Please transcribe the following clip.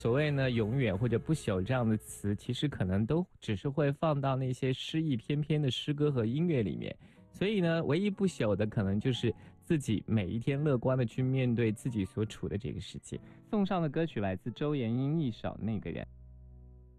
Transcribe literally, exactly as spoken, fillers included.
所谓呢永远或者不朽这样的词，其实可能都只是会放到那些诗意翩翩的诗歌和音乐里面。所以呢，唯一不朽的可能就是自己每一天乐观的去面对自己所处的这个世界。送上的歌曲来自周延英一首《那个人》。